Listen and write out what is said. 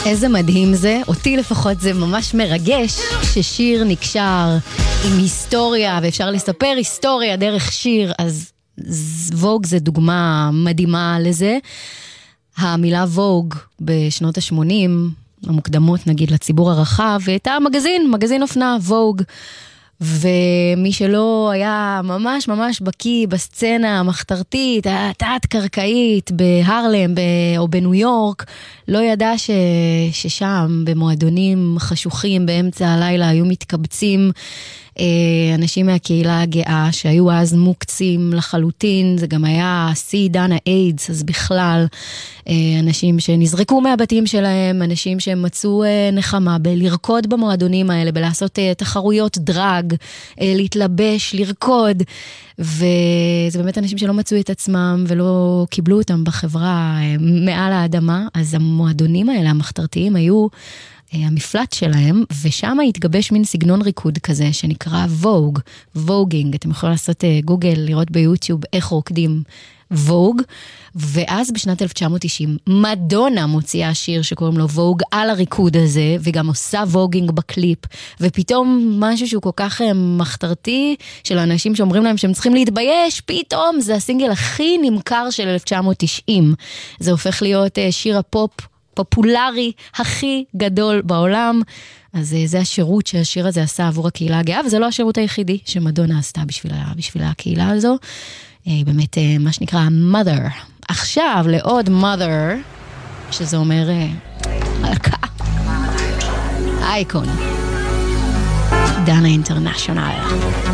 איזה מדהים זה, אותי לפחות זה ממש מרגש ששיר נקשר עם היסטוריה, ואפשר לספר היסטוריה דרך שיר, אז ווג זה דוגמה מדהימה לזה. המילה ווג בשנות ה-80, המוקדמות נגיד לציבור הרחב, הייתה מגזין אופנה, ווג, ומי שלא היה ממש ממש בקיא בסצנה המחתרתית, התת-קרקעית בהרלם או בניו יורק, לא ידע ששם במועדונים חשוכים באמצע הלילה היו מתקבצים אנשים מהקהילה הגאה שהיו אז מוקצים לחלוטין, זה גם היה עידן האיידס, אז בכלל אנשים שנזרקו מהבתים שלהם, אנשים שמצאו נחמה בלרקוד במועדונים האלה, בלעשות תחרויות דרג, להתלבש, לרקוד, וזה באמת אנשים שלא מצאו את עצמם ולא קיבלו אותם בחברה מעל האדמה, אז המועדונים האלה המחתרתיים היו המפלט שלהם, ושם התגבש מין סגנון ריקוד כזה, שנקרא ווג, ווגינג, אתם יכולים לעשות גוגל, לראות ביוטיוב איך רוקדים ווג, ואז בשנת 1990, מדונה מוציאה שיר שקוראים לו ווג על הריקוד הזה, וגם עושה ווגינג בקליפ, ופתאום משהו שהוא כל כך מחתרתי, של האנשים שאומרים להם שהם צריכים להתבייש, פתאום זה הסינגל הכי נמכר של 1990, זה הופך להיות שיר הפופ, פופולרי הכי גדול בעולם, אז זה השירות שהשיר הזה עשה עבור הקהילה הגאה, וזה לא השירות היחידי שמדונה עשתה בשביל הקהילה הזו, באמת מה שנקרא mother. עכשיו לעוד mother, שזה אומר מלכה, אייקון, דנה אינטרנשיונל.